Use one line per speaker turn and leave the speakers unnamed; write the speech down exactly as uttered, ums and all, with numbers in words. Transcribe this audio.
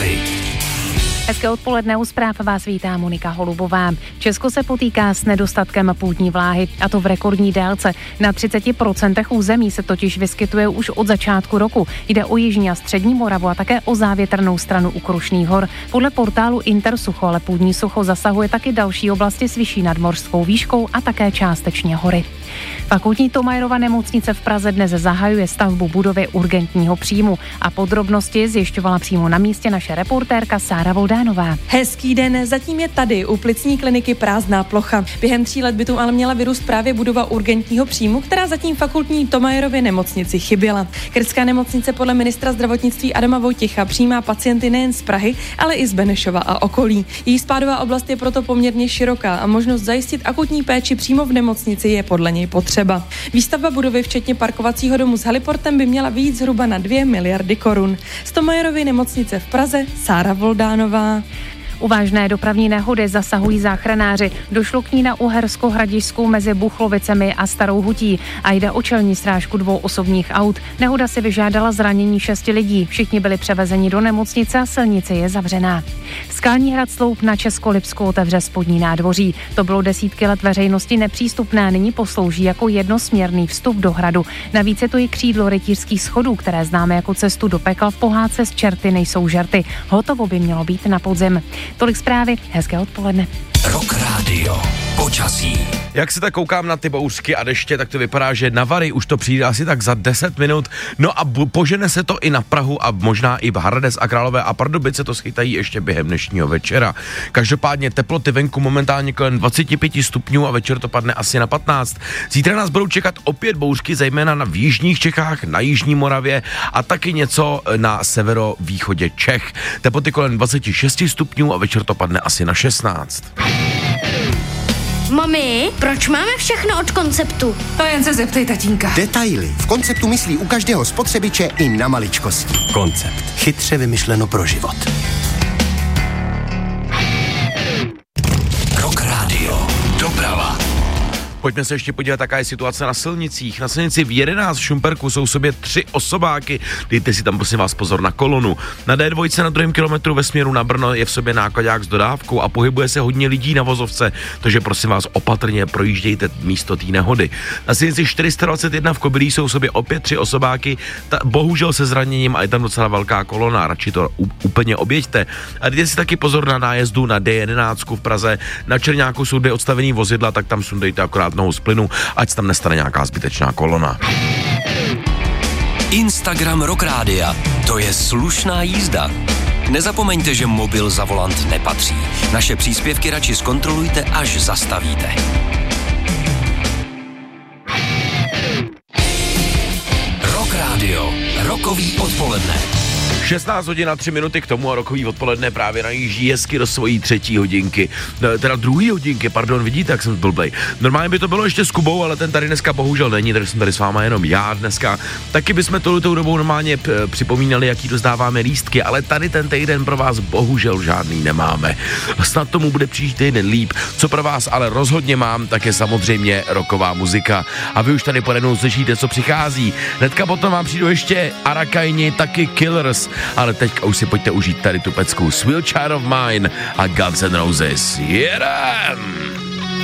zprávy.
Hezké odpoledne, u zpráv vás vítá Monika Holubová. Česko se potýká s nedostatkem půdní vláhy, a to v rekordní délce. Na třicet procent území se totiž vyskytuje už od začátku roku. Jde o jižní a střední Moravu a také o závětrnou stranu u Krušných hor. Podle portálu Intersucho ale půdní sucho zasahuje taky další oblasti s vyšší nadmořskou výškou a také částečně hory. Fakultní Thomayerova nemocnice v Praze dnes zahajuje stavbu budovy urgentního příjmu a podrobnosti zjišťovala přímo na místě naše reportérka Sára Voldánová.
Hezký den, zatím je tady u plicní kliniky prázdná plocha. Během tří let by tu ale měla vyrůst právě budova urgentního příjmu, která zatím fakultní Thomayerově nemocnici chyběla. Krtská nemocnice podle ministra zdravotnictví Adama Vojtěcha přijímá pacienty nejen z Prahy, ale i z Benešova a okolí. Její spádová oblast je proto poměrně široká a možnost zajistit akutní péči přímo v nemocnici je podle něj potřeba. Výstavba budovy včetně parkovacího domu s heliportem by měla vyjít zhruba na dvě miliardy korun. Z Thomayerovy nemocnice v Praze Sára Voldánová.
U vážné dopravní nehody zasahují záchranáři. Došlo k ní na Uhersko-Hradišťsku mezi Buchlovicemi a Starou Hutí a jde o čelní srážku dvou osobních aut. Nehoda si vyžádala zranění šesti lidí. Všichni byli převezeni do nemocnice a silnice je zavřená. Skalní hrad Sloup na Českolipsku otevře spodní nádvoří. To bylo desítky let veřejnosti nepřístupné, nyní poslouží jako jednosměrný vstup do hradu. Navíc je to i křídlo rytířských schodů, které známe jako cestu do pekla v pohádce S čerty nejsou žerty. Hotovo by mělo být na podzim. Tolik zprávy, hezké odpoledne.
Rock Radio. Počasí.
Jak se tak koukám na ty bouřky a deště, tak to vypadá, že na Vary už to přijde asi tak za deset minut. No a bu- požene se to i na Prahu a možná i v Hradec a Králové a Pardubice to schytají ještě během dnešního večera. Každopádně teploty venku momentálně kolem dvacet pět stupňů a večer to padne asi na patnáct. Zítra nás budou čekat opět bouřky, zejména na jižních Čechách, na jižní Moravě a taky něco na severovýchodě Čech. Teploty kolem dvacet šest stupňů a večer to padne asi na šestnáct.
Mami, proč máme všechno od Konceptu?
To jen se zeptej tatínka.
Detaily. V Konceptu myslí u každého spotřebiče i na maličkosti. Koncept. Chytře vymyšleno pro život.
Rock Radio. Doprava.
Pojďme se ještě podívat, jaká je situace na silnicích. Na silnici v jedenáct v Šumperku jsou v sobě tři osobáky. Dejte si tam prosím vás pozor na kolonu. Na dé dva na druhém kilometru ve směru na Brno je v sobě nákladák s dodávkou a pohybuje se hodně lidí na vozovce, takže prosím vás opatrně projíždějte místo té nehody. Na silnici čtyři sta dvacet jedna v Kobylí jsou v sobě opět tři osobáky, ta, bohužel se zraněním a je tam docela velká kolona, radši to u, úplně objeďte. A dejte si taky pozor na nájezdu na dé jedenáct v Praze. Na Čerňáku jsou dvě odstavený vozidla, tak tam sundejte akorát nohu z plynu, ať se tam nestane nějaká zbytečná kolona.
Instagram Rock Rádia. To je slušná jízda. Nezapomeňte, že mobil za volant nepatří. Naše příspěvky radši zkontrolujte, až zastavíte. Rock Radio. Rokový odpoledne.
šestnáct hodin a tři minuty k tomu a rokový odpoledne právě najíždí hezky do svojí třetí hodinky. Teda druhý hodinky, pardon, vidíte, jak jsem blbej. Normálně by to bylo ještě s Kubou, ale ten tady dneska bohužel není, takže jsem tady s váma jenom já dneska. Taky bychom touhletou dobou normálně p- připomínali, jaký dozdáváme lístky, ale tady ten týden pro vás bohužel žádný nemáme. Snad tomu bude příští týden líp. Co pro vás ale rozhodně mám, tak je samozřejmě rocková muzika. A vy už tady pode mnou slyšíte, co přichází. Hnedka potom vám přijdu ještě Arakajni, taky Killers. Ale teďka už si pojďte užít tady tu pecku Sweet Child of Mine a Guns N' Roses. Jedem!